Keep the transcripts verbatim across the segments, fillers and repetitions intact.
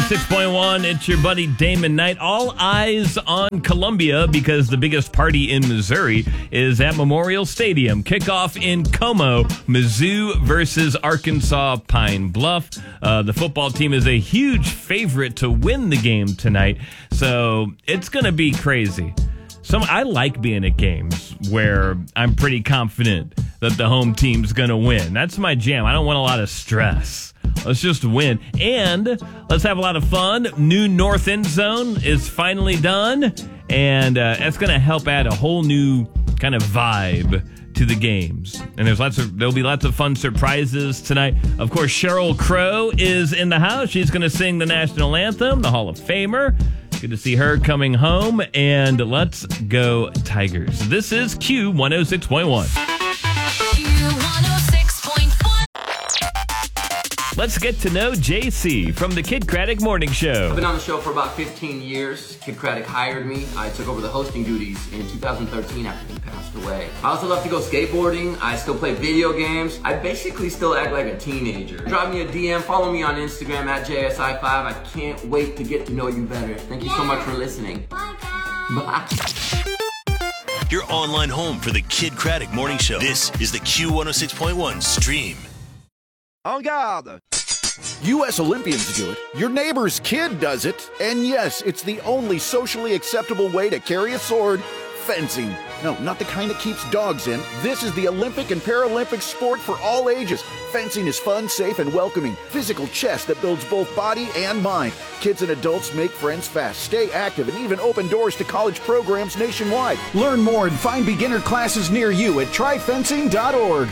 six point one, it's your buddy Damon Knight. All eyes on Columbia because the biggest party in Missouri is at Memorial Stadium. Kickoff in Como, Mizzou versus Arkansas Pine Bluff. Uh, the football team is a huge favorite to win the game tonight, so it's going to be crazy. Some I like being at games where I'm pretty confident that the home team's going to win. That's my jam. I don't want a lot of stress. Let's just win. And let's have a lot of fun. New North End Zone is finally done. And uh, that's going to help add a whole new kind of vibe to the games. And there's lots of there'll be lots of fun surprises tonight. Of course, Sheryl Crow is in the house. She's going to sing the national anthem, the Hall of Famer. Good to see her coming home. And let's go Tigers. This is Q one oh six point one. Let's get to know J C from the Kid Craddock Morning Show. I've been on the show for about fifteen years. Kid Craddock hired me. I took over the hosting duties in two thousand thirteen after he passed away. I also love to go skateboarding. I still play video games. I basically still act like a teenager. Drop me a D M, follow me on Instagram at J S I five. I can't wait to get to know you better. Thank you yeah. so much for listening. Bye, guys. Bye. Your online home for the Kid Craddock Morning Show. This is the Q one oh six point one stream. En garde! U S Olympians do it, your neighbor's kid does it, and yes, it's the only socially acceptable way to carry a sword, fencing. No, not the kind that keeps dogs in. This is the Olympic and Paralympic sport for all ages. Fencing is fun, safe, and welcoming. Physical chess that builds both body and mind. Kids and adults make friends fast, stay active, and even open doors to college programs nationwide. Learn more and find beginner classes near you at try fencing dot org.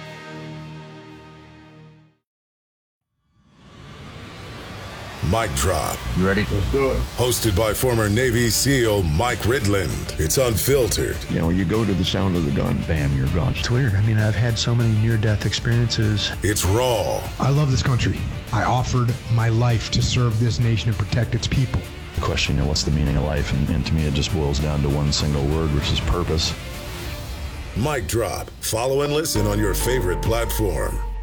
Mic Drop. You ready? Let's do it. Hosted by former Navy SEAL Mike Ridland. It's unfiltered. You know, you go to the sound of the gun, bam, you're gone. It's weird. I mean, I've had so many near-death experiences. It's raw. I love this country. I offered my life to serve this nation and protect its people. The question, you know, what's the meaning of life? And, and to me, it just boils down to one single word, which is purpose. Mic Drop. Follow and listen on your favorite platform.